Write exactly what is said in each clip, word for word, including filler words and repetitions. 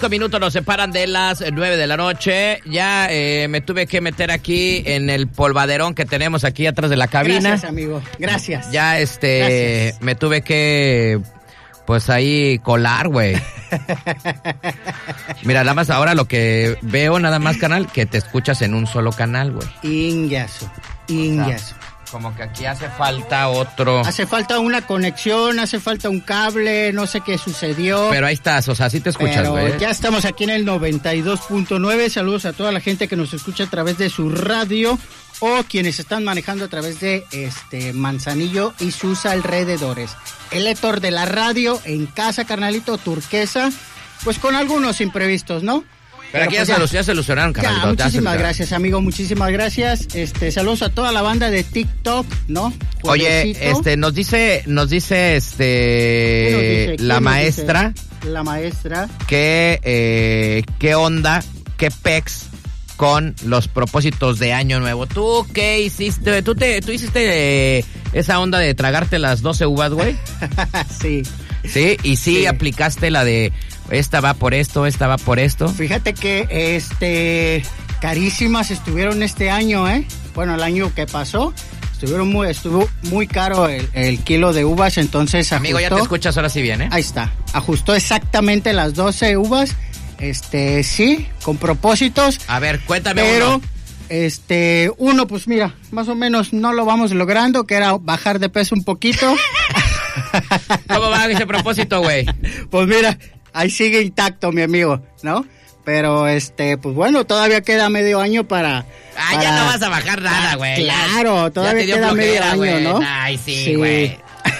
Cinco minutos nos separan de las nueve de la noche. Ya eh, me tuve que meter aquí en el polvaderón que tenemos aquí atrás de la cabina. Gracias, amigo. Gracias. Ya, este, Gracias. me tuve que, pues ahí colar, güey. Mira, nada más ahora lo que veo, nada más, canal, que te escuchas en un solo canal, güey. Ingazo, ingazo. Como que aquí hace falta otro. Hace falta una conexión, hace falta un cable, no sé qué sucedió. Pero ahí estás, o sea, sí te escuchas, Pero güey. ya estamos aquí en el noventa y dos punto nueve. Saludos a toda la gente que nos escucha a través de su radio o quienes están manejando a través de este Manzanillo y sus alrededores. El Héctor de la radio en casa, carnalito, turquesa, pues con algunos imprevistos, ¿no? Pero aquí pues ya, se, ya se solucionaron, ya, carnalito. Ya muchísimas se- gracias, amigo, muchísimas gracias. Este, saludos a toda la banda de TikTok, ¿no? Oye, Pobrecito. este, nos dice, nos dice, ¿Qué nos este, dice? ¿Qué la nos maestra dice? La maestra. que, eh, qué onda, qué pex con los propósitos de año nuevo. ¿Tú qué hiciste? ¿Tú te, tú hiciste eh, esa onda de tragarte las doce uvas, güey? Sí. Sí, y sí, Sí. aplicaste la de esta va por esto, esta va por esto. Fíjate que este carísimas estuvieron este año, ¿eh? Bueno, el año que pasó estuvieron muy estuvo muy caro el, el kilo de uvas, entonces Amigo, ya te ajustó- escuchas ahora sí bien, ¿eh? Ahí está. Ajustó exactamente las doce uvas. Este, sí, con propósitos, A ver, cuéntame pero uno. este, uno pues mira, más o menos no lo vamos logrando, que era bajar de peso un poquito. ¿Cómo va ese propósito, güey? Pues mira, ahí sigue intacto, mi amigo, ¿no? Pero, este, pues bueno, todavía queda medio año para... Ah, para- ya no vas a bajar nada, güey. Ya- Claro, ya todavía te dio queda medio flojera, año, güey. ¿no? Ay, sí, güey.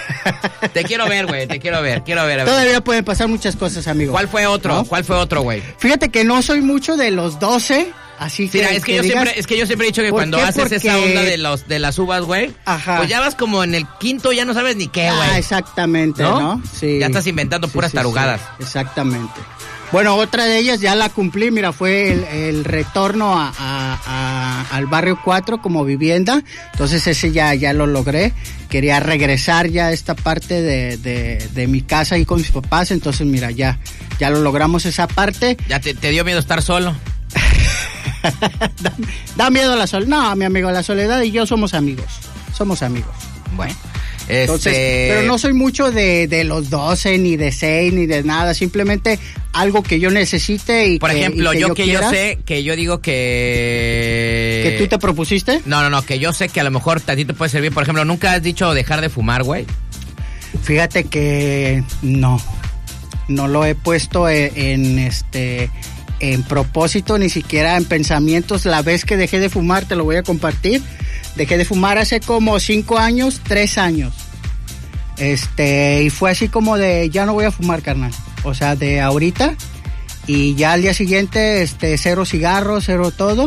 Te quiero ver, güey, te quiero ver, quiero ver. A ver. Todavía pueden pasar muchas cosas, amigo. ¿Cuál fue otro? ¿No? ¿Cuál fue otro, güey? Fíjate que no soy mucho de los doce, así que... Mira, es que, yo digas- siempre, es que yo siempre he dicho que ¿Por cuando qué? haces esa Porque- onda de los de las uvas, güey, Ajá. pues ya vas como en el quinto, ya no sabes ni qué, güey. Ah, exactamente, ¿No? ¿no? Sí. Ya estás inventando Sí, puras sí, tarugadas. sí, exactamente. Bueno, otra de ellas ya la cumplí, mira, fue el, el retorno a, a- a- al barrio cuatro como vivienda, entonces ese ya, ya lo logré, quería regresar ya a esta parte de, de, de mi casa ahí con mis papás, entonces mira, ya, ya lo logramos esa parte. Ya te, te dio miedo estar solo. da, da miedo la soledad, no, mi amigo, la soledad y yo somos amigos, somos amigos. Bueno. Entonces, Este... pero no soy mucho de, de los doce, ni de seis, ni de nada, simplemente algo que yo necesite y Por que, ejemplo, y que yo, yo que quiera. yo sé, que yo digo que... ¿Que tú te propusiste? No, no, no, que yo sé que a lo mejor a ti te puede servir. Por ejemplo, ¿nunca has dicho dejar de fumar, güey? Fíjate que no, no lo he puesto en, en este... en propósito, ni siquiera en pensamientos. La vez que dejé de fumar, te lo voy a compartir. Dejé de fumar hace como cinco años, tres años. Este, y fue así como de, ya no voy a fumar, carnal. O sea, de ahorita. Y ya al día siguiente, este, cero cigarros, cero todo.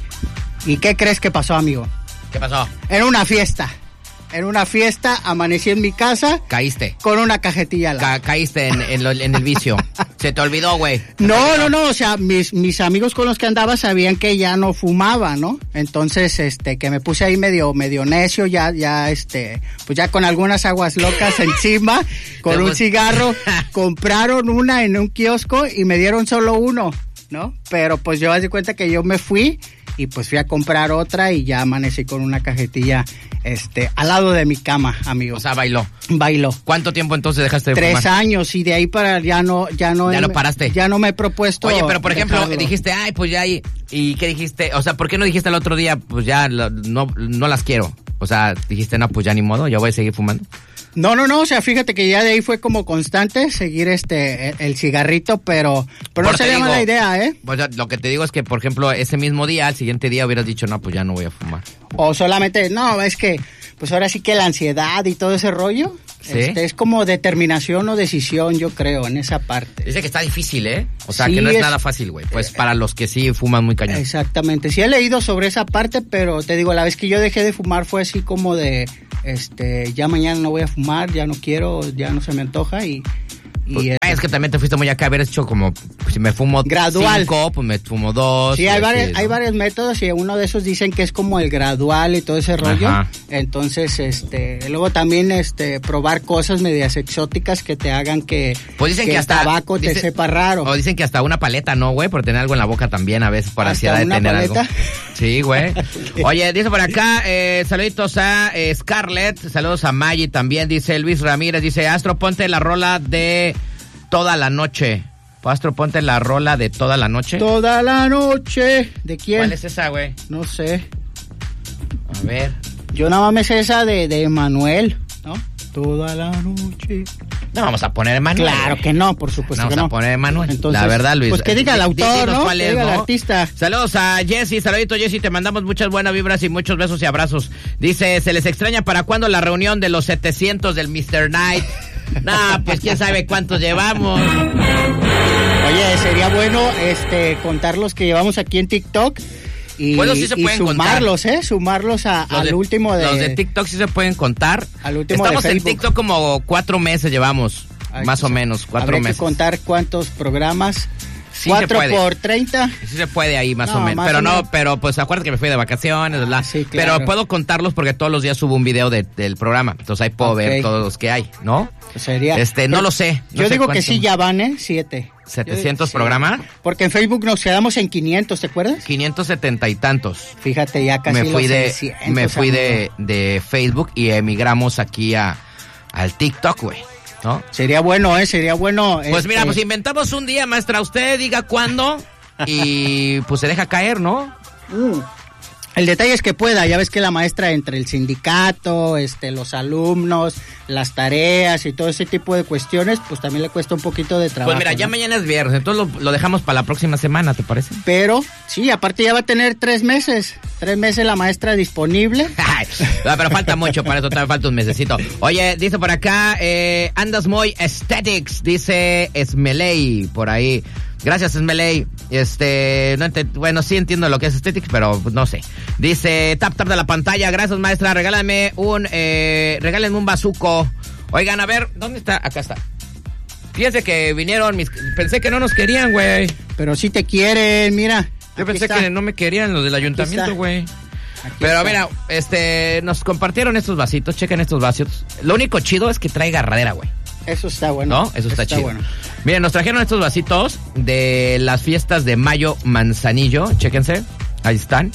¿Y qué crees que pasó, amigo? ¿Qué pasó? En una fiesta. En una fiesta, amanecí en mi casa Caíste. con una cajetilla al lado. Ca- caíste en, en, lo- en el vicio. Se te olvidó, güey. No, no, no, o sea, mis, mis amigos con los que andaba sabían que ya no fumaba, ¿no? Entonces, este, que me puse ahí medio, medio necio, ya, ya, este, pues ya con algunas aguas locas encima, con Te un gust- cigarro, compraron una en un kiosco y me dieron solo uno, ¿no? Pero pues yo haz de cuenta que yo me fui y pues fui a comprar otra y ya amanecí con una cajetilla, este, al lado de mi cama, amigo. O sea, bailó. Bailó. ¿Cuánto tiempo entonces dejaste de Tres fumar? años y de ahí para ya no, ya no. Ya he- lo paraste. Ya no me he propuesto. Oye, pero por ejemplo, dejarlo. dijiste, ay, pues ya, y, ¿y qué dijiste? O sea, ¿por qué no dijiste el otro día, pues ya, lo- no, no las quiero? O sea, dijiste, no, pues ya ni modo, ya voy a seguir fumando. No, no, no, o sea, fíjate que ya de ahí fue como constante seguir este, el, el cigarrito, pero, pero no Por te sería digo, mala idea, ¿eh? Pues ya, lo que te digo es que, por ejemplo, ese mismo día, al siguiente día hubieras dicho, no, pues ya no voy a fumar. O solamente, no, es que, pues ahora sí que la ansiedad y todo ese rollo, ¿Sí? este, es como determinación o decisión, yo creo, en esa parte. Dice que está difícil, ¿eh? O sea, Sí, que no es, es- nada fácil, güey. Pues para los que sí fuman muy cañón. Exactamente, sí he leído sobre esa parte, pero te digo, la vez que yo dejé de fumar fue así como de, este, ya mañana no voy a fumar, ya no quiero, ya no se me antoja y, Y, eh, es que también te fuiste muy acá, haber hecho como, si me fumo gradual. cinco, pues me fumo dos. Sí, hay, varios, así, ¿no? hay varios métodos y uno de esos dicen que es como el gradual y todo ese rollo. Ajá. Entonces, este, luego también, este, probar cosas medias exóticas que te hagan que, pues dicen que que el hasta, tabaco dice, te sepa raro. O dicen que hasta una paleta, ¿no, güey? Por tener algo en la boca también, a veces, por ansiedad de tener paleta? algo. Sí, güey. Oye, dice por acá, eh, saluditos a eh, Scarlett, saludos a Maggie también, dice Luis Ramírez, dice, Astro, ponte la rola de Toda la Noche. Astro, ponte la rola de Toda la Noche. Toda la noche. ¿De quién? ¿Cuál es esa, güey? No sé. A ver. Yo nada más me sé esa de, de Manuel, ¿no? Toda la noche. No vamos a poner Manuel. Claro que no, por supuesto no que vamos no. a poner Manuel. Entonces, la verdad, Luis. Pues que diga el autor, ¿no? Cuál que es, diga ¿no? el artista. Saludos a Jessy, saludito Jessy, te mandamos muchas buenas vibras y muchos besos y abrazos. Dice, ¿se les extraña para cuándo la reunión de los setecientos del mister Knight? Nah, pues quién sabe cuántos llevamos. Oye, sería bueno este contar los que llevamos aquí en TikTok. Y, bueno, sí se y pueden sumarlos, contar. ¿eh? Sumarlos a, al de, último de... Los de TikTok sí se pueden contar. Al último Estamos de en Facebook. TikTok como cuatro meses llevamos. Hay más que, o menos, cuatro meses. Hay meses. que contar cuántos programas. Sí cuatro por treinta. Sí se puede ahí, más no, o menos. Más pero o no, menos. pero pues acuérdate que me fui de vacaciones, ¿verdad? Ah, sí, claro. Pero puedo contarlos porque todos los días subo un video de, del programa. Entonces ahí puedo okay. ver todos los que hay, ¿no? Sería. Este, no lo sé. No yo sé digo cuánto. que sí ya van, ¿eh? Siete. ¿setecientos sí. programas? Porque en Facebook nos quedamos en quinientos, ¿te acuerdas? quinientos setenta y tantos. Fíjate, ya casi me fui los de seiscientos, Me fui de, de Facebook y emigramos aquí a al TikTok, güey. ¿No? Sería bueno, ¿eh? Sería bueno. Pues este... mira, pues inventamos un día, maestra. Usted diga cuándo y pues se deja caer, ¿no? Mm. El detalle es que pueda, ya ves que la maestra entre el sindicato, este, los alumnos, las tareas y todo ese tipo de cuestiones, pues también le cuesta un poquito de trabajo. Pues mira, ya ¿no? Mañana es viernes, entonces lo, lo dejamos para la próxima semana, ¿te parece? Pero, sí, aparte ya va a tener tres meses, tres meses la maestra disponible. No, pero falta mucho para eso, todavía falta un mesecito. Oye, dice por acá, eh, andas muy aesthetics, dice Esmeley por ahí. Gracias, Esmeley. Este, no ent- bueno, sí entiendo lo que es aesthetics, pero no sé. Dice, tap tap de la pantalla. Gracias, maestra. Regálame un, eh, regálenme un bazuco. Oigan, a ver, ¿dónde está? Acá está. Fíjense que vinieron mis, pensé que no nos querían, güey. Pero sí te quieren, mira. Yo pensé está. que no me querían los del ayuntamiento, güey. Pero está. mira, este, nos compartieron estos vasitos, chequen estos vasitos. Lo único chido es que trae agarradera, güey. Eso está bueno. ¿No? Eso está, está chido. Bueno. Miren, nos trajeron estos vasitos de las fiestas de Mayo Manzanillo. Chéquense. Ahí están.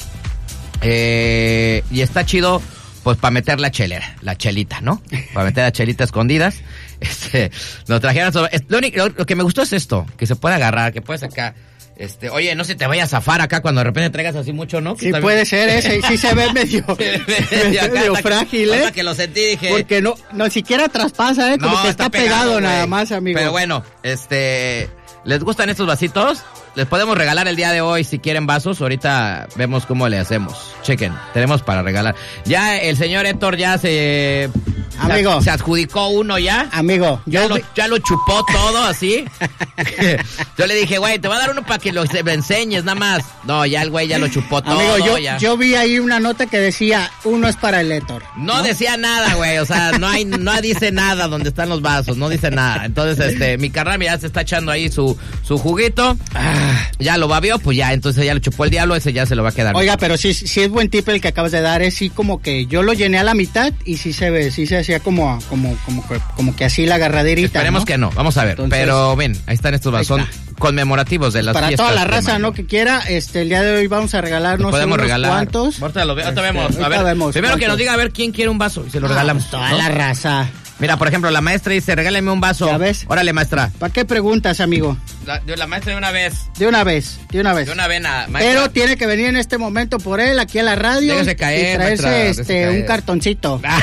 Eh, y está chido, pues, para meter la chelera, la chelita, ¿no? Para meter la chelita escondidas. Este, nos trajeron estos, lo, único, lo, lo que me gustó es esto, que se puede agarrar, que puedes acá. Este, oye, no se te vaya a zafar acá cuando de repente traigas así mucho, ¿no? Que sí, puede ser ese, sí se ve medio, medio, acá, medio hasta frágil, que, ¿eh? Hasta que lo sentí, dije. Porque no, no siquiera traspasa, ¿eh? Como no, que está, está pegado, pegado nada más, amigo. Pero bueno, este, ¿les gustan estos vasitos? Les podemos regalar el día de hoy si quieren vasos. Ahorita vemos cómo le hacemos. Chequen, tenemos para regalar. Ya el señor Héctor ya se... Amigo. Se, se adjudicó uno ya. Amigo. Ya, yo lo, vi... ya lo chupó todo así. Yo le dije, güey, te voy a dar uno para que lo me enseñes nada más. No, ya el güey ya lo chupó todo. Amigo, yo, ya. yo vi ahí una nota que decía, uno es para el Héctor. No, ¿no? decía nada, güey. O sea, no hay, no dice nada donde están los vasos. No dice nada. Entonces, este, mi carnal ya se está echando ahí su, su juguito. Ah, ya lo babió, pues ya, entonces ya lo chupó el diablo, ese ya se lo va a quedar. Oiga, pero sí, sí es buen tip el que acabas de dar, es sí como que yo lo llené a la mitad y sí se ve, sí se hacía como, como, como, como que así la agarraderita. Esperemos ¿no? que no, vamos a ver. Entonces, pero ven, ahí están estos vasos, son conmemorativos de las para fiestas. Para toda la raza, ¿no? Que quiera, este, el día de hoy vamos a regalarnos podemos unos regalar. cuantos. Ahorita lo ve, ahorita este, vemos, a ver, vemos primero cuántos. que nos diga a ver quién quiere un vaso y se lo ah, regalamos. Pues toda ¿no? la raza. Mira, por ejemplo, la maestra dice, regáleme un vaso. ¿Ya ves? Órale, maestra. ¿Para qué preguntas, amigo? La, la maestra de una vez. De una vez, de una vez. De una vez, nada. Pero tiene que venir en este momento por él, aquí a la radio. Déjese caer, y traerse maestra, este, caer. un cartoncito. ¿no?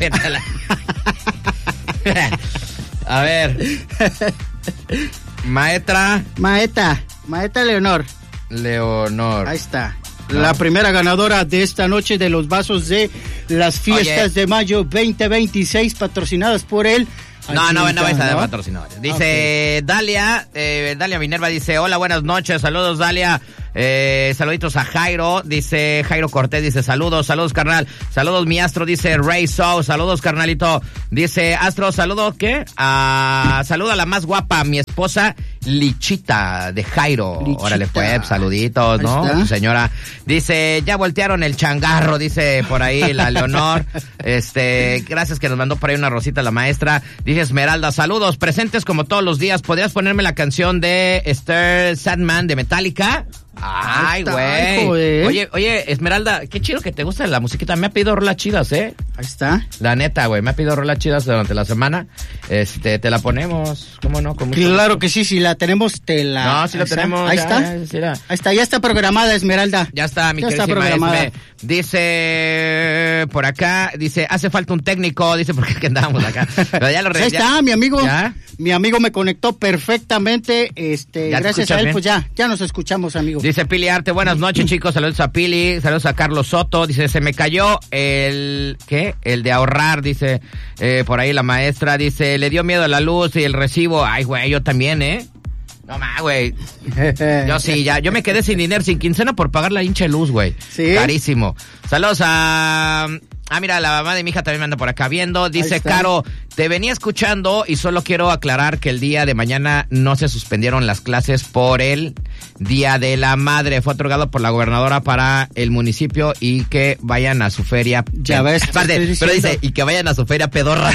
A ver. Maestra. Maeta, Maeta Leonor. Leonor. Ahí está. No. La primera ganadora de esta noche de los vasos de las fiestas Oye. de mayo veinte veintiséis patrocinadas por él. No, no, no vais a dar patrocinadores. Dice okay. Dalia, eh, Dalia Minerva dice, hola, buenas noches, saludos Dalia. Eh, saluditos a Jairo, dice Jairo Cortés, dice saludos, saludos carnal, saludos mi Astro, dice Ray So, saludos carnalito, dice Astro, saludos, ¿qué? Ah, saluda a la más guapa, mi esposa Lichita de Jairo. Lichita. Órale pues, saluditos, ¿no? Señora, dice, ya voltearon el changarro, dice por ahí la Leonor, este, gracias que nos mandó por ahí una rosita la maestra, dice Esmeralda, saludos, presentes como todos los días, ¿podrías ponerme la canción de Esther Sandman de Metallica? Ay, güey. Oye, oye, Esmeralda, qué chido que te gusta la musiquita. Me ha pedido rolas chidas, ¿eh? Ahí está. La neta, güey, me ha pedido rolas chidas durante la semana. Este, te la ponemos. ¿Cómo no? Con mucho claro gusto. Que sí, si la tenemos, te la... No, sí la tenemos. Ahí ya, está. Ya, sí la... Ahí está, ya está programada, Esmeralda. Ya está, mi ya queridísima está programada. Esme. Dice, por acá, dice, hace falta un técnico, dice, porque que andábamos acá. Pero ya lo re... Ahí ya... está, mi amigo. ¿Ya? Mi amigo me conectó perfectamente, este, gracias a él, bien? Pues ya, ya nos escuchamos, amigo. Dice Pili Arte, buenas noches, chicos, saludos a Pili, saludos a Carlos Soto, dice, se me cayó el, ¿qué? El de ahorrar, dice, eh, por ahí la maestra, dice, le dio miedo a la luz y el recibo, ay, güey, yo también, ¿eh? No más, güey. Yo sí, ya, yo me quedé sin dinero, sin quincena por pagar la hincha de luz, güey. Sí. Carísimo. Saludos a... Ah, mira, la mamá de mi hija también me anda por acá viendo. Dice, Caro, te venía escuchando y solo quiero aclarar que el día de mañana no se suspendieron las clases por el Día de la Madre. Fue otorgado por la gobernadora para el municipio y que vayan a su feria. Ya ves. Aparte, pero dice, y que vayan a su feria pedorra.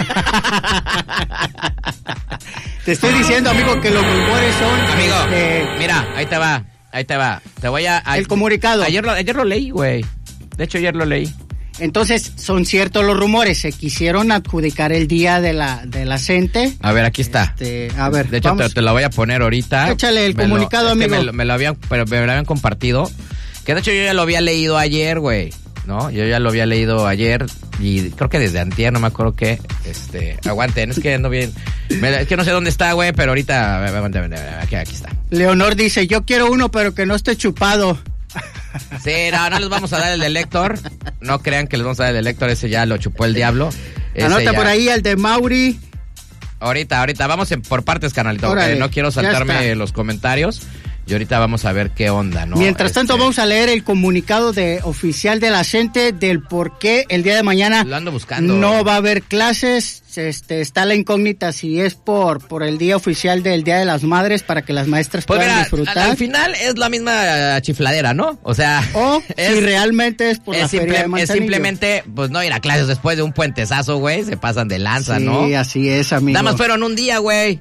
Te estoy diciendo, amigo, que los rumores son... Amigo, este... mira, ahí te va, ahí te va. Te voy a... a... El comunicado. Ayer lo, ayer lo leí, güey. De hecho, ayer lo leí. Entonces, son ciertos los rumores. Se quisieron adjudicar el día de la de la CENTE. A ver, aquí está. Este, a ver, de hecho, te, te lo voy a poner ahorita. Échale el me comunicado, lo, amigo. Es que me, me lo habían, pero me lo habían compartido. Que de hecho yo ya lo había leído ayer, güey. ¿No? Yo ya lo había leído ayer y creo que desde antier, no me acuerdo qué. Este, aguanten, es que ando bien. Me, es que no sé dónde está, güey, pero ahorita, aquí, aquí está. Leonor dice, yo quiero uno, pero que no esté chupado. Sí, no, no les vamos a dar el de Lector. No crean que les vamos a dar el de Lector, ese ya lo chupó el diablo. Ese Anota ya... por ahí el de Mauri. Ahorita, ahorita, vamos en, por partes, canalito, porque no quiero saltarme los comentarios. Y ahorita vamos a ver qué onda, ¿no? Mientras este... tanto, vamos a leer el comunicado de oficial de la CENTE del por qué el día de mañana lo ando buscando. No va a haber clases. Este, está la incógnita si es por por el día oficial del Día de las Madres para que las maestras pues puedan mira, disfrutar. Al, al final es la misma chifladera, ¿no? O sea, o es, si realmente es por es la simple, feria de Manzanillo. Es simplemente, pues no ir a clases después de un puentezazo, güey, se pasan de lanza, sí, ¿no? Sí, así es, amigo. Nada más fueron un día, güey.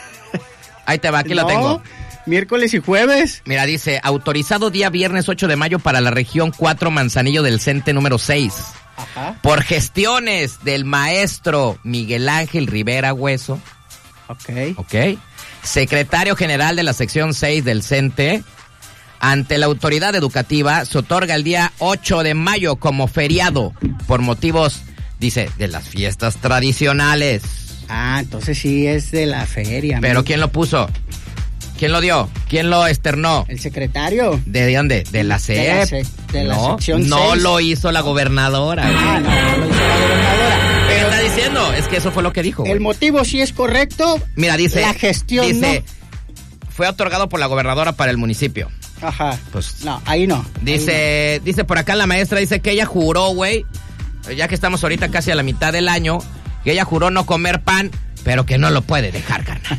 Ahí te va, aquí no, lo tengo. Miércoles y jueves. Mira, dice, autorizado día viernes ocho de mayo para la región cuatro Manzanillo del CENTE número seis. Ajá. Por gestiones del maestro Miguel Ángel Rivera Hueso. Ok. Ok. Secretario general de la sección seis del CENTE. Ante la autoridad educativa se otorga el día ocho de mayo como feriado por motivos, dice, de las fiestas tradicionales. Ah, entonces sí es de la feria. ¿Pero amigo. ¿Quién lo puso? ¿Quién lo dio? ¿Quién lo externó? El secretario. ¿De dónde? ¿De la C E P? De la, se, de la no, sección no seis. lo hizo la gobernadora. Ah, no, no lo hizo la gobernadora. ¿Qué está diciendo? Es que eso fue lo que dijo. El güey. motivo sí es correcto. Mira, dice... La gestión dice, no. Fue otorgado por la gobernadora para el municipio. Ajá. Pues... No, ahí no. Dice, ahí no. dice por acá la maestra, dice que ella juró, güey, ya que estamos ahorita casi a la mitad del año, que ella juró no comer pan, pero que no lo puede dejar, carnal.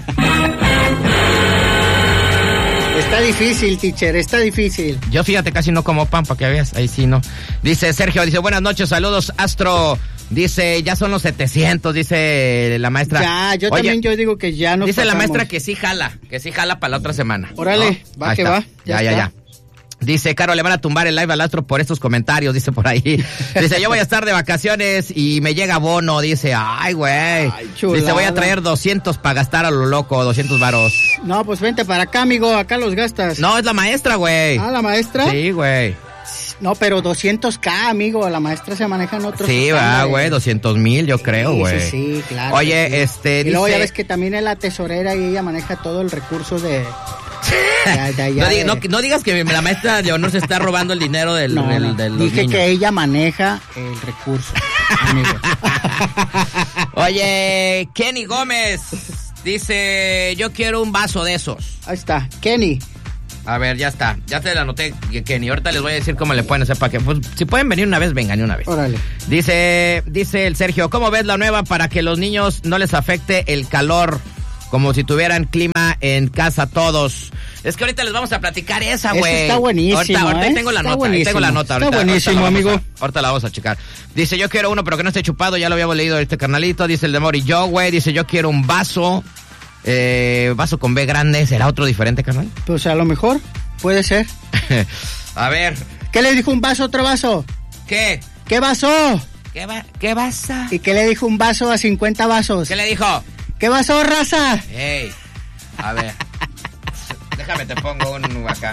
Está difícil, teacher, está difícil. Yo fíjate, casi no como pan, para que veas, ahí sí no. Dice Sergio, dice, buenas noches, saludos, Astro. Dice, ya son los setecientos, dice la maestra. Ya, yo Oye, también yo digo que ya nos Dice pasamos. la maestra que sí jala, que sí jala para la otra semana. Órale, ¿no? va ahí que está. va. Ya, ya, ya, ya. Dice, Caro, le van a tumbar el live al Astro por estos comentarios, dice por ahí. Dice, yo voy a estar de vacaciones y me llega bono, dice, ay, güey. Dice, voy a traer doscientos para gastar a lo loco, doscientos varos. No, pues vente para acá, amigo, acá los gastas. No, es la maestra, güey. Ah, ¿la maestra? Sí, güey. No, pero doscientos K, amigo, la maestra se maneja en otros. Sí, va, güey, doscientos mil, yo sí, creo, güey. Sí, sí, claro. Oye, sí. este, y dice... luego ya ves que también es la tesorera y ella maneja todo el recurso de... Ya, ya, ya no, de... no, no digas que la maestra Leonor se está robando el dinero del, no, del, no. del Dije niños. que ella maneja el recurso, amigo. Oye, Kenny Gómez dice, yo quiero un vaso de esos. Ahí está, Kenny. A ver, ya está. Ya te la anoté, Kenny. Ahorita les voy a decir cómo le pueden hacer para que... Pues, si pueden venir una vez, vengan una vez. Órale. Dice, dice el Sergio, ¿cómo ves la nueva para que los niños no les afecte el calor? Como si tuvieran clima en casa todos. Es que ahorita les vamos a platicar esa, güey. Eso está buenísimo, Ahorita, ahorita ¿eh? tengo la Está nota, ahí tengo la nota. Está Ahorita, buenísimo, ahorita amigo. A, ahorita la vamos a checar. Dice, yo quiero uno, pero que no esté chupado. Ya lo habíamos leído este carnalito. Dice el de Mori, yo, güey. Dice, yo quiero un vaso. Eh, vaso con B grande. ¿Será otro diferente, carnal? Pues a lo mejor puede ser. A ver. ¿Qué le dijo un vaso a otro vaso? ¿Qué? ¿Qué vaso? ¿Qué, va, qué vaso? ¿Y qué le dijo un vaso a cincuenta vasos? ¿Qué le dijo? ¿Qué vaso, raza? Ey, a ver. Déjame, te pongo un acá.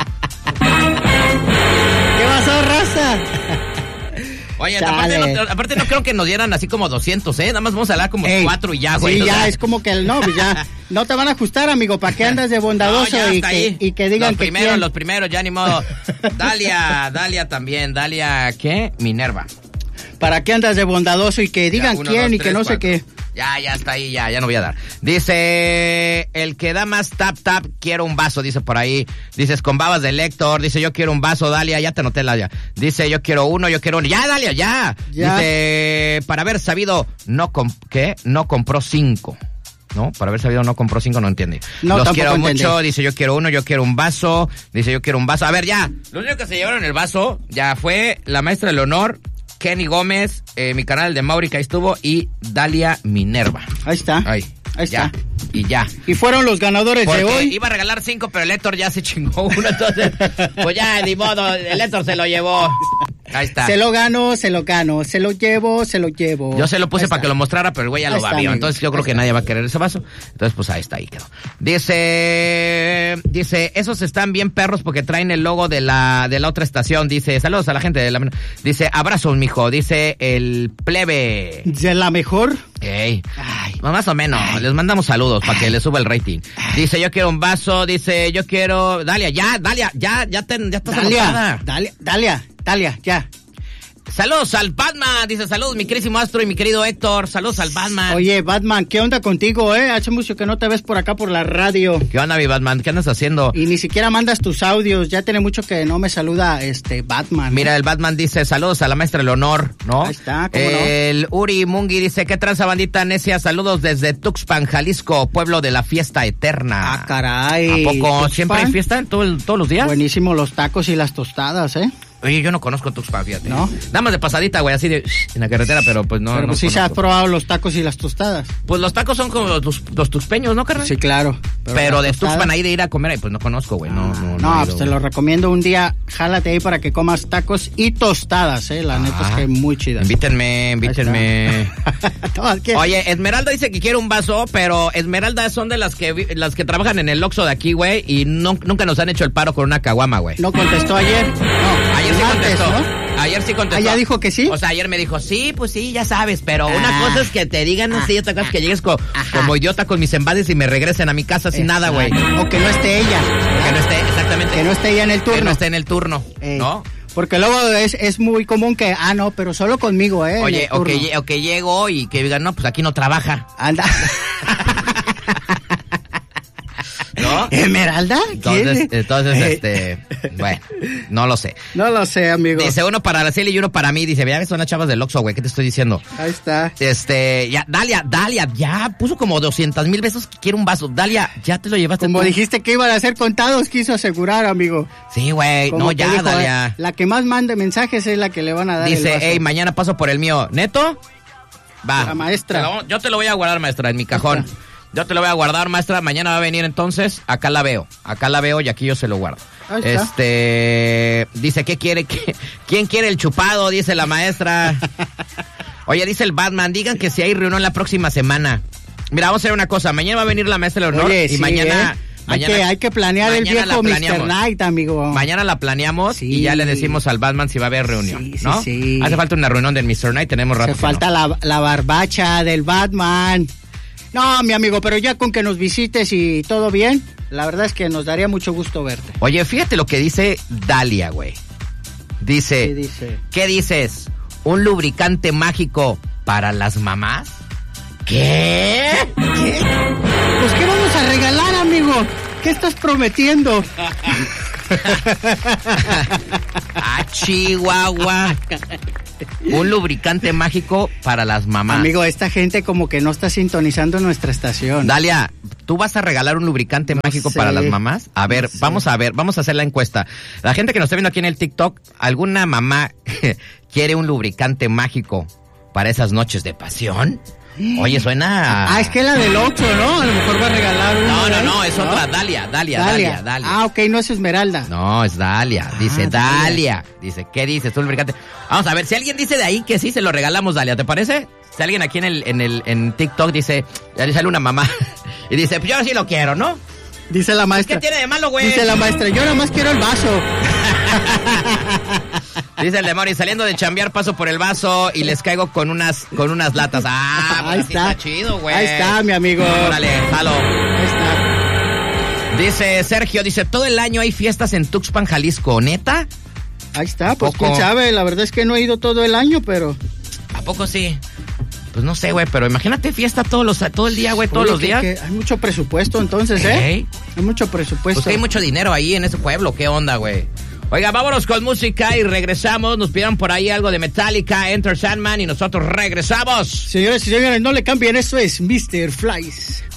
¿Qué vaso, raza? Oye, aparte no, aparte no creo que nos dieran así como doscientos, ¿eh? Nada más vamos a hablar como Ey, cuatro y ya, güey. Sí, ya, sea, es como que el no, ya no te van a ajustar, amigo, ¿para qué andas de bondadoso no, y, que, y que digan los que primeros, quién? Los primeros, ya ni modo. Dalia, Dalia también, Dalia, ¿qué? Minerva. ¿Para qué andas de bondadoso y que digan ya, uno, quién dos, y tres, que no cuatro. Sé qué? Ya, ya está ahí, ya, ya no voy a dar. Dice, el que da más tap tap, quiero un vaso, dice por ahí. Dices, con babas de Lector, dice, yo quiero un vaso, Dalia, ya te anoté, Dalia. Dice, yo quiero uno, yo quiero uno. Ya, Dalia, ya. ya. Dice, para haber sabido, no comp ¿qué? No compró cinco. ¿No? Para haber sabido no compró cinco, no entiende. No, los quiero entendí. mucho, dice yo quiero uno, yo quiero un vaso, dice yo quiero un vaso. A ver, ya, lo único que se llevaron el vaso ya fue la maestra Leonor, Kenny Gómez, eh, mi canal de Mauri que ahí estuvo, y Dalia Minerva. Ahí está. Ahí, ahí ya, está. Y ya. Y fueron los ganadores Porque de hoy. Iba a regalar cinco, pero el Héctor ya se chingó uno, entonces, pues ya, ni modo, el Héctor se lo llevó. Ahí está. Se lo gano, se lo gano, se lo llevo, se lo llevo. Yo se lo puse para que lo mostrara, pero el güey ya ahí lo babió. Entonces yo creo ahí que está. Nadie va a querer ese vaso. Entonces pues ahí está, ahí quedó. Dice, dice, esos están bien perros porque traen el logo de la de la otra estación. Dice, saludos a la gente de la... Dice, abrazos, mijo. Dice el plebe. ¿De la mejor? Ey, ay, más o menos, ay. Les mandamos saludos para que le suba el rating. Dice, yo quiero un vaso, dice, yo quiero... Dalia, ya, Dalia, ya, ya, te, ya estás Dalia, Dalia, Dalia, Dalia, ya. Saludos al Batman, dice, saludos mi querísimo Astro y mi querido Héctor, saludos al Batman. Oye, Batman, ¿qué onda contigo, eh? Hace mucho que no te ves por acá por la radio. ¿Qué onda, mi Batman? ¿Qué andas haciendo? Y ni siquiera mandas tus audios, ya tiene mucho que no me saluda este Batman. Mira, el Batman dice, saludos a la maestra Leonor, ¿no? Ahí está, ¿cómo El no? Uri Mungi dice, ¿qué tranza bandita necia? Saludos desde Tuxpan, Jalisco, pueblo de la fiesta eterna. Ah, caray. ¿A poco ¿Tuxpan? siempre hay fiesta todo el, todos los días? Buenísimo los tacos y las tostadas, ¿eh? Oye, yo no conozco Tuxpan, fíjate. ¿No? Nada más de pasadita, güey, así de en la carretera, pero pues no. Pero no pues sí conozco. se has probado los tacos y las tostadas. Pues los tacos son como los, los tuxpeños, ¿no, carnal? Sí, claro. Pero, pero de tostadas... Tuxpan ahí de ir a comer, pues no conozco, güey. No, no, no. No, no pues te lo recomiendo un día. Jálate ahí para que comas tacos y tostadas, ¿eh? La ah, neta es que muy chidas. Invítenme, invítenme. Oye, Esmeralda dice que quiere un vaso, pero Esmeralda son de las que las que trabajan en el Oxxo de aquí, güey, y no, nunca nos han hecho el paro con una caguama, güey. ¿No contestó ayer? No, ayer sí martes, contestó. ¿no? Ayer sí contestó. ¿Ah, ya dijo que sí? O sea, ayer me dijo, sí, pues sí, ya sabes, pero ah, una cosa es que te digan así, otra cosa es que llegues co como idiota con mis embades y me regresen a mi casa sin nada, güey. O que no esté ella. Que no esté, exactamente. Que no esté ella en el turno. Que no esté en el turno, Ey. ¿no? Porque luego es, es muy común que, ah, no, pero solo conmigo, ¿eh? Oye, o que, o que llego y que digan, no, pues aquí no trabaja. Anda. ¿No? ¿Esmeralda? Entonces, entonces este, bueno, no lo sé. No lo sé, amigo. Dice uno para Araceli y uno para mí. Dice, ya son las chavas del Oxxo, güey, ¿qué te estoy diciendo? Ahí está. Este, ya, Dalia, Dalia, ya puso como doscientas mil besos que quiere un vaso. Dalia, ya te lo llevaste. Como tú? dijiste que iban a ser contados, quiso asegurar, amigo. Sí, güey, no, ya, dijo, Dalia. La que más mande mensajes es la que le van a dar. Dice, hey, mañana paso por el mío. ¿Neto? Va. La maestra. Te lo, yo te lo voy a guardar, maestra, en mi cajón. Yo te lo voy a guardar, maestra. Mañana va a venir entonces. Acá la veo. Acá la veo y aquí yo se lo guardo. Ahí está. Este. Dice, ¿qué quiere? ¿Qué, ¿Quién quiere el chupado? Dice la maestra. Oye, dice el Batman. Digan que si hay reunión la próxima semana. Mira, vamos a hacer una cosa. Mañana va a venir la maestra Leonor. Oye, y sí, mañana. ¿eh? Mañana, hay, que, hay que planear el viejo mister Knight, amigo. Mañana la planeamos sí. y ya le decimos al Batman si va a haber reunión, sí, sí, ¿no? Sí. Hace falta una reunión del mister Knight, tenemos rato. Hace falta no. la, la barbacha del Batman. No, mi amigo, pero ya con que nos visites y todo bien, la verdad es que nos daría mucho gusto verte. Oye, fíjate lo que dice Dalia, güey. Dice, ¿Qué dice? ¿Qué dices? ¿Un lubricante mágico para las mamás? ¿Qué? ¿Qué? Pues, ¿qué vamos a regalar, amigo? ¿Qué estás prometiendo? Ah, Chihuahua. Un lubricante mágico para las mamás. Amigo, esta gente como que no está sintonizando nuestra estación. Dalia, ¿tú vas a regalar un lubricante no mágico sé. para las mamás? A ver, no vamos a ver, vamos a hacer la encuesta. La gente que nos está viendo aquí en el TikTok, ¿alguna mamá quiere un lubricante mágico para esas noches de pasión? Oye, suena... Ah, es que la del Oxxo, ¿no? A lo mejor va a regalar uno. No, no, no, es ¿no? otra, Dalia, Dalia, Dalia, Dalia, Dalia. Ah, ok, no es Esmeralda. No, es Dalia, dice ah, Dalia. Dalia. Dice, ¿qué dices tú, lubricante? Vamos a ver, si alguien dice de ahí que sí, se lo regalamos, Dalia, ¿te parece? Si alguien aquí en el, en el, en TikTok dice, ya le sale una mamá, y dice, pues yo sí lo quiero, ¿no? Dice la maestra. ¿Qué tiene de malo, güey? Dice la maestra, yo nada más quiero el vaso. Dice el demonio, saliendo de chambear paso por el vaso y les caigo con unas con unas latas. Ah, ahí está. está chido, güey. Ahí está, mi amigo. Órale, jalo. Ahí está. Dice Sergio, dice, todo el año hay fiestas en Tuxpan, Jalisco, ¿neta? Ahí está, pues quién sabe, la verdad es que no he ido todo el año, pero... ¿A poco sí? Pues no sé, güey, pero imagínate fiesta todos los, todo el día, güey, todos Oye, los que, días. Que hay mucho presupuesto entonces, ¿eh? ¿Eh? Hay mucho presupuesto. Pues que hay mucho dinero ahí en ese pueblo, ¿qué onda, güey? Oiga, vámonos con música y regresamos. Nos pidieron por ahí algo de Metallica, Enter Sandman, y nosotros regresamos. Señores y señores, no le cambien, eso es mister Flies.